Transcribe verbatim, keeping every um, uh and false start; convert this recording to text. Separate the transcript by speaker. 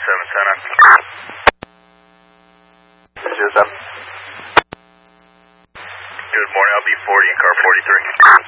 Speaker 1: seven Santa.
Speaker 2: zero seven.
Speaker 1: Good morning, I'll be forty in car forty-three.